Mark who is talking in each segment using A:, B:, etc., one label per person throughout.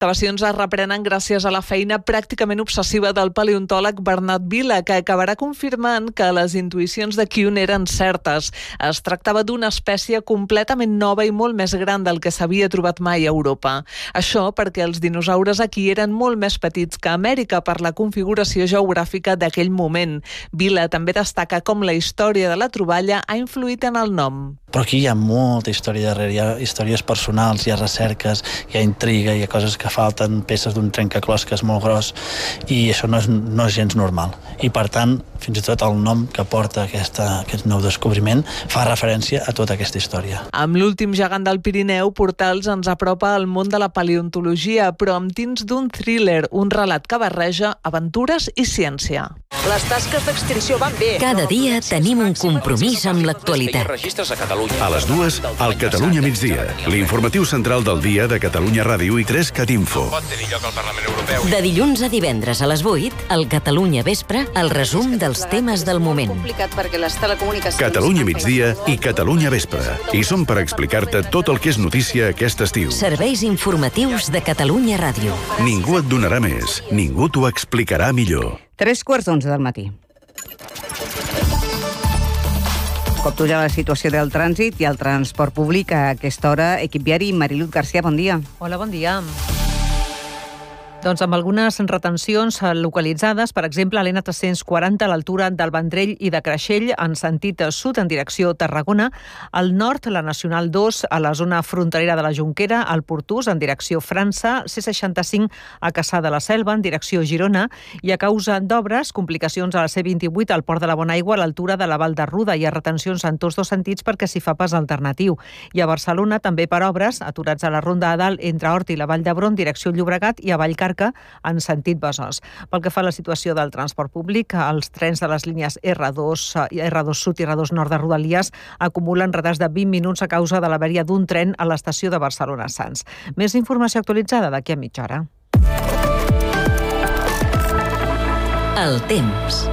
A: Excavacions es reprenen gràcies a la feina pràcticament obsessiva del paleontòleg Bernat Vila, que acabarà confirmant que les intuïcions de Kuhn eren certes. Es tractava d'una espècie completament nova i molt més gran del que s'havia trobat mai a Europa. Això perquè els dinosaures aquí eren molt més petits que a Amèrica per la configuració geogràfica d'aquell moment. Vila també destaca com la història de la troballa ha influït en el nom.
B: Però aquí hi ha molta història darrere, hi ha històries personals, hi ha recerques, hi ha intriga, hi ha coses que falten, peces d'un trencaclosques molt gros, i això no és gens normal. I per tant, fins i tot el nom que porta aquest nou descobriment fa referència a tota aquesta història.
A: Amb l'últim gegant del Pirineu, Portals ens apropa al món de la paleontologia, però amb tints d'un thriller, un relat que barreja aventures i ciència.
C: Les tasques d'extinció van bé.
D: Cada dia tenim un compromís amb l'actualitat.
E: A les 2, al Catalunya migdia, l'informatiu central del dia de Catalunya Ràdio i 3CatInfo.
D: De dilluns a divendres a les 8, al Catalunya Vespre, el resum dels temes del moment.
E: Catalunya migdia i Catalunya Vespre. I som per explicar-te tot el que és notícia aquest estiu.
D: Serveis informatius de Catalunya Ràdio.
E: Ningú et donarà més, ningú t'ho explicarà millor.
F: 3:45 del matí. Cop puja la situació del trànsit i el transport públic a aquesta hora. Equip viari, Mariluz García, bon dia.
G: Hola, bon dia. Doncs amb algunes retencions localitzades, per exemple, a l'N340 a l'altura del Vendrell i de Creixell en sentit sud en direcció Tarragona, al nord la Nacional 2 a la zona fronterera de la Jonquera, al Portús en direcció França, C65 a Cassà de la Selva en direcció Girona, i a causa d'obres, complicacions a la C28 al Port de la Bonaigua a l'altura de la Val de Ruda. Hi ha retencions en tots dos sentits perquè s'hi fa pas alternatiu. I a Barcelona també per obres, aturats a la Ronda de Dalt entre Hort i la Vall d'Hebron, direcció Llobregat, i a Vallcarca en sentit Besòs. Pel que fa a la situació del transport públic, els trens de les línies R2 Sud i R2 Nord de Rodalies acumulen retards de 20 minuts a causa de l'avaria d'un tren a l'estació de Barcelona-Sants. Més informació actualitzada d'aquí a mitja hora.
D: El temps.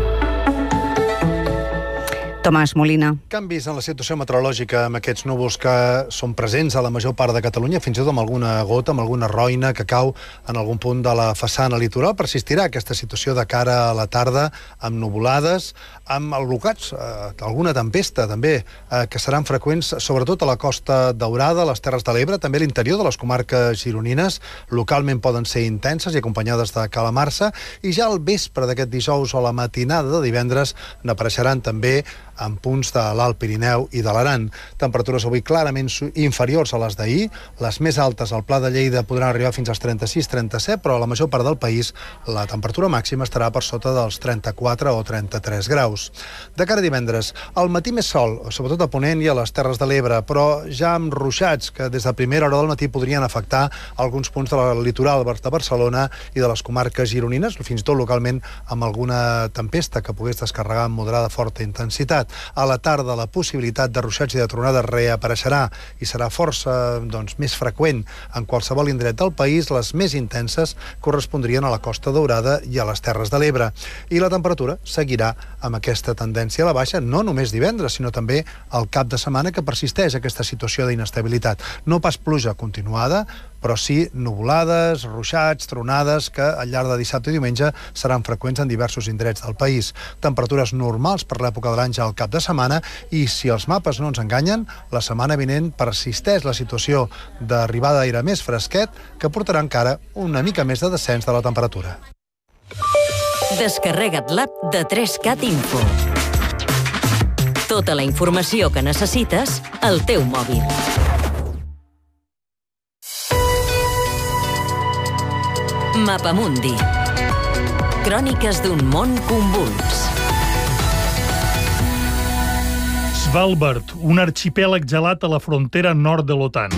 F: Tomàs Molina.
H: Canvis en la situació meteorològica amb aquests núvols que són presents a la major part de Catalunya, fins i tot amb alguna gota, amb alguna roina que cau en algun punt de la façana litoral. Persistirà aquesta situació de cara a la tarda, amb nuvolades, amb alblocats, alguna tempesta també, que seran freqüents sobretot a la Costa Daurada, a les Terres de l'Ebre, també a l'interior de les comarques gironines. Localment poden ser intenses i acompanyades de calamarsa, i ja al vespre d'aquest dijous o la matinada de divendres n'apareixeran també en punts de l'Alt Pirineu i de l'Aran. Temperatures avui clarament inferiors a les d'ahir. Les més altes al Pla de Lleida podran arribar fins als 36-37, però a la major part del país la temperatura màxima estarà per sota dels 34 o 33 graus. De cara a divendres, al matí més sol, sobretot a Ponent i a les Terres de l'Ebre, però ja amb ruixats que des de primera hora del matí podrien afectar alguns punts del litoral de Barcelona i de les comarques gironines, fins i tot localment amb alguna tempesta que pogués descarregar amb moderada forta intensitat. A la tarda la possibilitat de ruixats i de tronades reapareixerà i serà força més freqüent en qualsevol indret del país. Les més intenses correspondrien a la Costa Daurada i a les Terres de l'Ebre. I la temperatura seguirà amb aquesta tendència a la baixa, no només divendres, sinó també al cap de setmana, que persisteix aquesta situació d'inestabilitat. No pas pluja continuada, però sí nuvolades, ruixats, tronades, que al llarg de dissabte i diumenge seran freqüents en diversos indrets del país. Temperatures normals per l'època de l'any ja al cap de setmana, i si els mapes no ens enganyen, la setmana vinent persisteix la situació d'arribada d'aire més fresquet, que portarà encara una mica més de descens de la temperatura.
D: Descarrega't l'app de 3CatInfo. Tota la informació que necessites al teu mòbil. Mapamundi. Cròniques d'un món convuls.
I: Svalbard, un arxipèlag gelat a la frontera nord de l'OTAN.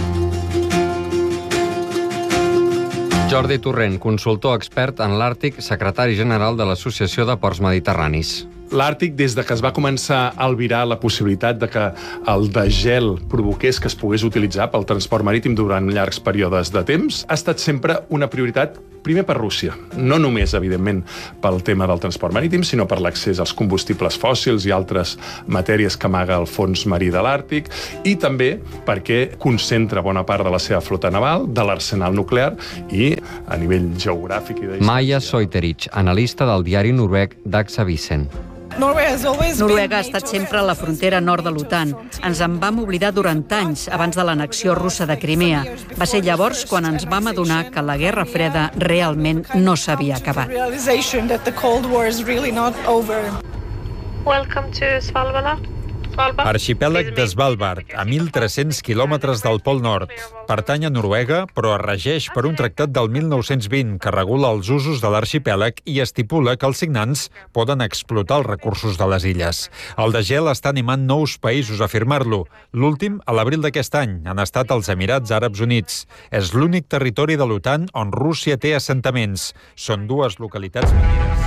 J: Jordi Torrent, consultor expert en l'Àrtic, secretari general de l'Associació de Ports Mediterranis. L'Àrtic, des de que es va començar a albirar la possibilitat de que el degel provoqués que es pogués utilitzar pel transport marítim durant llargs períodes de temps, ha estat sempre una prioritat, primer per Rússia. No només, evidentment, pel tema del transport marítim, sinó per l'accés als combustibles fòssils i altres matèries que amaga el fons marí de l'Àrtic, i també perquè concentra bona part de la seva flota naval, de l'arsenal nuclear, i a nivell geogràfic i de...
K: Maja Soiterich, analista del diari noruec Dagsavisen.
L: Noruega ha estat sempre a la frontera nord de l'OTAN. Ens en vam oblidar durant anys, abans de l'annexió russa de Crimea. Va ser llavors quan ens vam adonar que la Guerra Freda realment no s'havia acabat.
M: Welcome to Svalbard.
N: Arxipèlag de Svalbard, a 1.300 quilòmetres del Pol Nord. Pertany a Noruega, però es regeix per un tractat del 1920 que regula els usos de l'arxipèlag i estipula que els signants poden explotar els recursos de les illes. El degel està animant nous països a firmar-lo. L'últim, a l'abril d'aquest any, han estat els Emirats Àrabs Units. És l'únic territori de l'OTAN on Rússia té assentaments. Són dues localitats minières.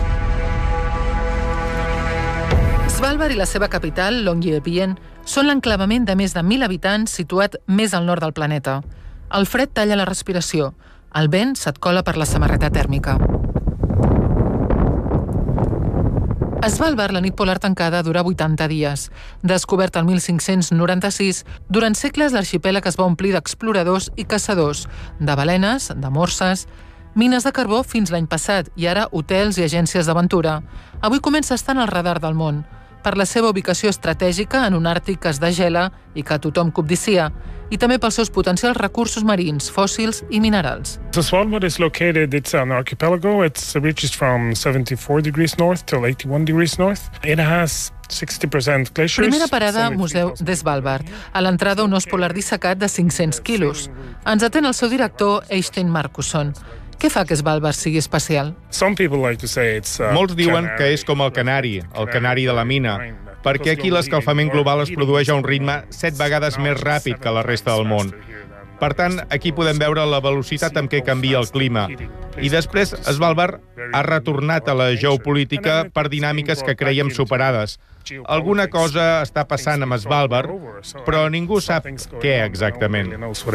O: Svalbard i la seva capital, Longyearbyen, són l'enclavament de més de 1.000 habitants situat més al nord del planeta. El fred talla la respiració. El vent se't cola per la samarreta tèrmica. A Svalbard, la nit polar tancada dura 80 dies. Descobert el 1596, durant segles l'arxipèlag es va omplir d'exploradors i caçadors, de balenes, de morses, mines de carbó fins l'any passat i ara hotels i agències d'aventura. Avui comença a estar en el radar del món, per la seva ubicació estratègica en un Àrtic que es degela i que tothom cobdicia, i també pels seus potencials recursos marins, fòssils i minerals.
P: So Svalbard is located, it's an archipelago. It reaches from 74 degrees north till 81 degrees north. It has 60% glaciers.
O: Primera parada, Museu de Svalbard. A l'entrada, un os polar dissecat de 500 quilos. Ens atén el seu director, Eystein Markusson. Què fa que Svalbard sigui especial?
Q: Molts diuen que és com el canari de la mina, perquè aquí l'escalfament global es produeix a un ritme 7 vegades més ràpid que la resta del món. Per tant, aquí podem veure la velocitat amb què canvia el clima. I després, Svalbard ha retornat a la geopolítica per dinàmiques que creiem superades. Alguna cosa està passant amb Svalbard, però ningú sap què exactament.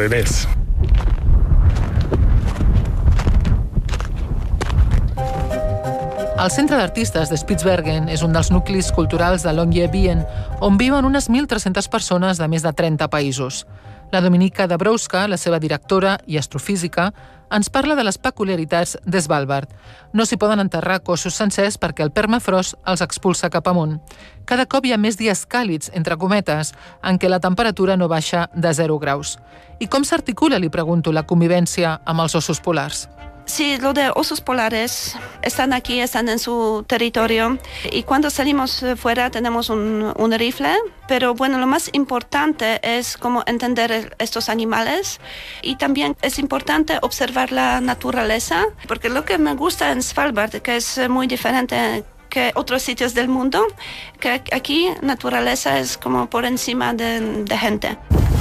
O: El Centre d'Artistes de Spitsbergen és un dels nuclis culturals de Longyearbyen, on viuen unes 1.300 persones de més de 30 països. La Dominika Dabrowska, la seva directora i astrofísica, ens parla de les peculiaritats de Svalbard. No s'hi poden enterrar cossos sencers perquè el permafrost els expulsa cap amunt. Cada cop hi ha més dies càlids, entre cometes, en què la temperatura no baixa de 0 graus. I com s'articula, li pregunto, la convivència amb els ossos polars?
R: Sí, los de osos polares están aquí, están en su territorio y cuando salimos fuera tenemos un rifle, pero bueno, lo más importante es cómo entender estos animales y también es importante observar la naturaleza, porque lo que me gusta en Svalbard, que es muy diferente que otros sitios del mundo, que aquí naturaleza es como por encima de gente.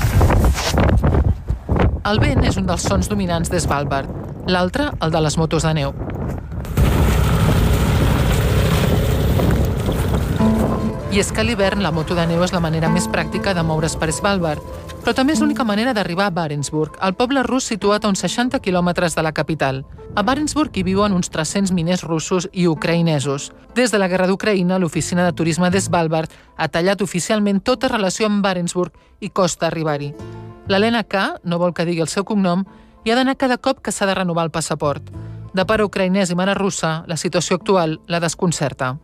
O: El vent és un dels sons dominants de Svalbard, l'altre, el de les motos de neu. I és que a l'hivern la moto de neu és la manera més pràctica de moure's per Svalbard, però també és l'única manera d'arribar a Barentsburg, el poble rus situat a uns 60 quilòmetres de la capital. A Barentsburg hi viuen uns 300 miners russos i ucraïnesos. Des de la guerra d'Ucraïna, l'oficina de turisme de Svalbard ha tallat oficialment tota relació amb Barentsburg i costa arribar-hi. L'Helena K. no vol que digui el seu cognom i ha d'anar cada cop que s'ha de renovar el passaport. De pare ucraïnès i mare russa, la situació actual la desconcerta.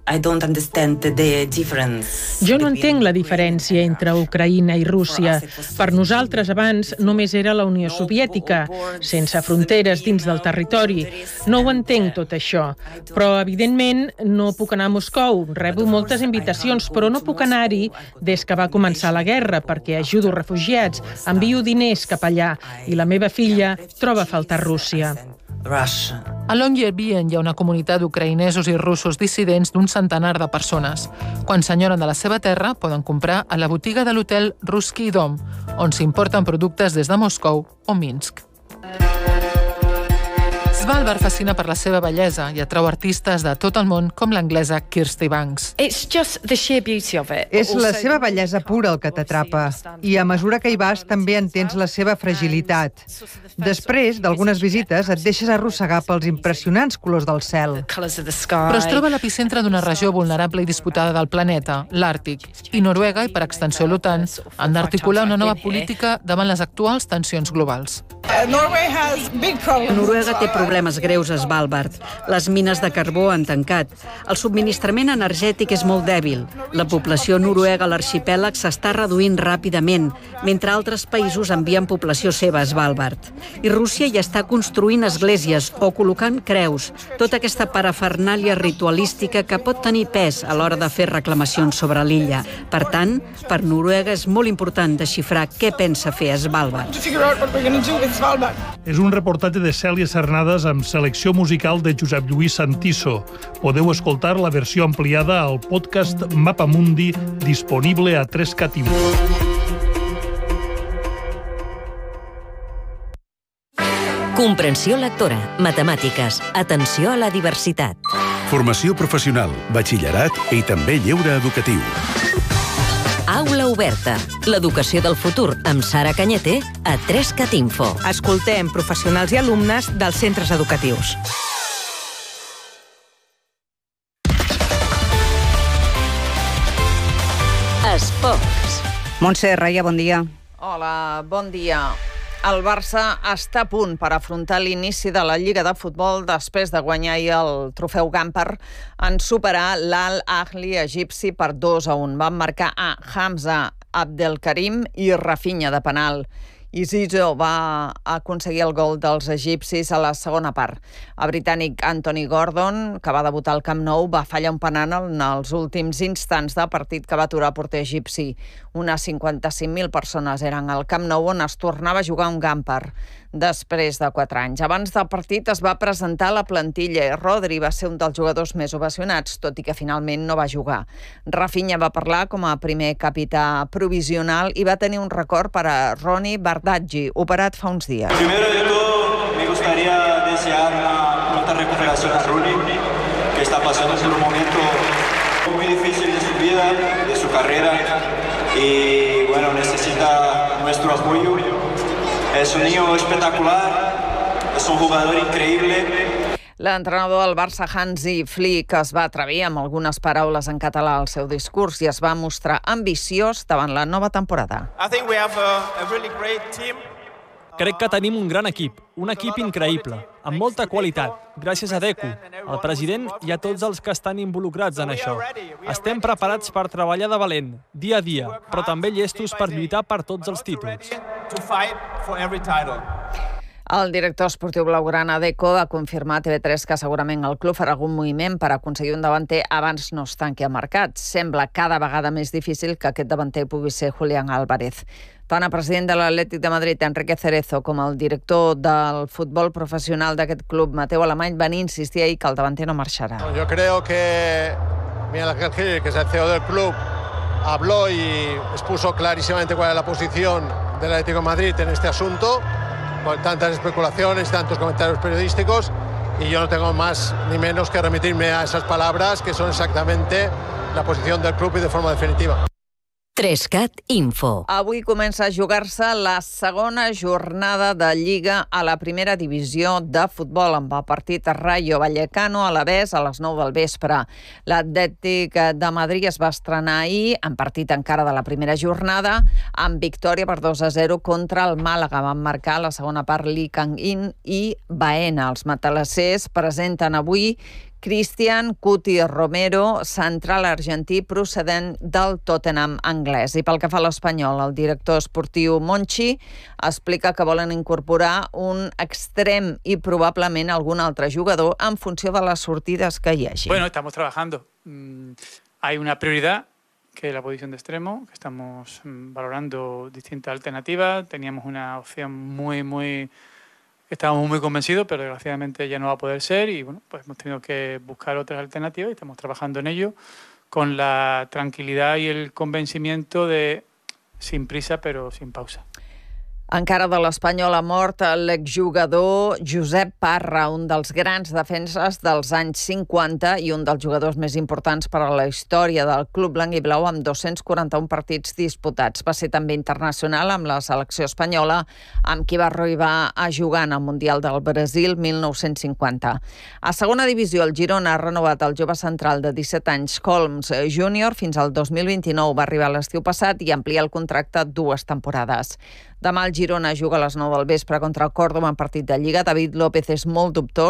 S: Jo no entenc la diferència entre Ucraïna i Rússia. Per nosaltres abans només era la Unió Soviètica, sense fronteres dins del territori. No ho entenc tot això, però evidentment no puc anar a Moscou. Rebo moltes invitacions, però no puc anar-hi des que va començar la guerra, perquè ajudo refugiats, envio diners cap allà i la meva filla troba a faltar Rússia.
O: A Longyearbyen hi ha una comunitat d'ucraïnesos i russos dissidents d'un centenar de persones. Quan s'enyoren de la seva terra, poden comprar a la botiga de l'hotel Russky Dom, on s'importen productes des de Moscou o Minsk. Svalbard fascina per la seva bellesa i atrau artistes de tot el món, com l'anglesa Kirsty Banks.
M: És
T: la seva bellesa pura el que t'atrapa, i a mesura que hi vas també entens la seva fragilitat. Després d'algunes visites et deixes arrossegar pels impressionants colors del cel.
O: Però es troba a l'epicentre d'una regió vulnerable i disputada del planeta, l'Àrtic, i Noruega, i per extensió l'OTAN, han d'articular una nova política davant les actuals tensions globals.
L: Noruega té problemes greus a Svalbard. Les mines de carbó han tancat. El subministrament energètic és molt dèbil. La població noruega a l'arxipèlag s'està reduint ràpidament, mentre altres països envien població seva a Svalbard. I Rússia ja està construint esglésies o col·locant creus, tota aquesta parafernàlia ritualística que pot tenir pes a l'hora de fer reclamacions sobre l'illa. Per tant, per Noruega és molt important desxifrar què pensa fer a Svalbard.
I: És un reportatge de Cèlia Cernades amb selecció musical de Josep Lluís Santiso. Podeu escoltar la versió ampliada al podcast Mapamundi, disponible a 3cat Info.
D: Comprensió lectora, matemàtiques, atenció a la diversitat.
E: Formació professional, batxillerat i també lleure educatiu.
D: Aula oberta. L'educació del futur amb Sara Cañete a 3cat Info.
C: Escoltem professionals i alumnes dels centres educatius.
F: Esports. Montse Raia, bon dia.
A: Hola, bon dia. El Barça està a punt per afrontar l'inici de la Lliga de Futbol després de guanyar ahir el trofeu Gamper en superar l'Al Ahly egipci per 2-1. Van marcar a Hamza Abdelkarim i Rafinha de penal. I Zizou va aconseguir el gol dels egipcis a la segona part. El britànic Anthony Gordon, que va debutar al Camp Nou, va fallar un penal en els últims instants del partit que va aturar el porter egipci. Unes 55.000 persones eren al Camp Nou, on es tornava a jugar un Gamper després de 4 anys. Abans del partit es va presentar la plantilla i Rodri va ser un dels jugadors més ovacionats, tot i que finalment no va jugar. Rafinha va parlar com a primer capità provisional i va tenir un record per a Ronnie Bardghji, operat fa uns dies.
U: Primero de todo, me gustaría desear una pronta recuperación a Ronnie, que está pasando por un momento muy difícil de su vida, de su carrera, y bueno, necesita nuestro apoyo. Es un niño espectacular, es un jugador increíble.
A: L'entrenador del Barça, Hansi Flick, es va atrevir amb algunes paraules en català al seu discurs i es va mostrar ambiciós davant la nova temporada.
V: Crec que tenim un gran equip increïble, amb molta qualitat, gràcies a Deco, al president i a tots els que estan involucrats en això. Estem preparats per treballar de valent, dia a dia, però també llestos per lluitar per tots els títols.
A: El director esportiu blaugrana Deco va confirmar a TV3 que segurament el club farà algun moviment per aconseguir un davanter abans no es tanqui el mercat. Sembla cada vegada més difícil que aquest davanter pugui ser Julián Álvarez. Tant el president de l'Atlètic de Madrid, Enrique Cerezo, com el director del futbol professional d'aquest club, Mateu Alemany, van insistir ahir que el davanter no marxarà.
W: Yo creo que Miguel Ángel Gil, que es el CEO del club, habló y expuso clarísimamente cuál es la posición del Atlético de Madrid en este asunto, con tantas especulaciones, tantos comentarios periodísticos, y yo no tengo más ni menos que remitirme a esas palabras, que son exactamente la posición del club y de forma definitiva.
D: 3cat Info.
A: Avui comença a jugar-se la segona jornada de Lliga a la primera divisió de futbol amb el partit Rayo Vallecano-Alavés a les 9 del vespre. L'Atlètic de Madrid es va estrenar ahir en partit encara de la primera jornada amb victòria per 2-0 contra el Màlaga. Van marcar la segona part Lee Kang-in i Baena. Els matalassers presenten avui Cristian Cuti Romero, central argentí procedent del Tottenham anglès. I pel que fa a l'Espanyol, el director esportiu Monchi explica que volen incorporar un extrem i probablement algun altre jugador en funció de les sortides que hi hagi.
X: Bueno, estamos trabajando. Hay una prioridad, que es la posición de extremo, que estamos valorando distintas alternativas. Teníamos una opción estábamos muy convencidos, pero desgraciadamente ya no va a poder ser y bueno, pues hemos tenido que buscar otras alternativas y estamos trabajando en ello con la tranquilidad y el convencimiento de sin prisa pero sin pausa.
B: Encara de l'Espanyol ha mort l'exjugador Josep Parra, un dels grans defenses dels anys 50 i un dels jugadors més importants per a la història del club blanc i blau amb 241 partits disputats. Va ser també internacional amb la selecció espanyola, amb qui va arribar a jugar en el Mundial del Brasil 1950. A segona divisió, el Girona ha renovat el jove central de 17 anys, Holmes Júnior, fins al 2029. Va arribar l'estiu passat i amplia el contracte 2 temporades. Demà el Girona juga a les 9 del vespre contra el Córdoba en partit de Lliga. David López és molt dubtós